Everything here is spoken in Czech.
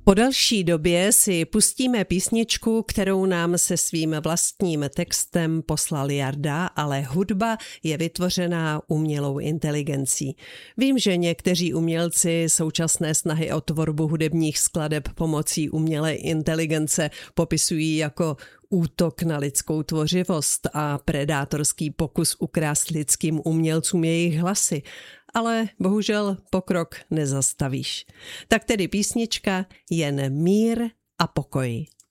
Po delší době si pustíme písničku, kterou nám se svým vlastním textem poslal Jarda, ale hudba je vytvořená umělou inteligencí. Vím, že někteří umělci současné snahy o tvorbu hudebních skladeb pomocí umělé inteligence popisují jako útok na lidskou tvořivost a predátorský pokus ukrást lidským umělcům jejich hlasy. Ale bohužel pokrok nezastavíš. Tak tedy písnička Jen mír a pokoj.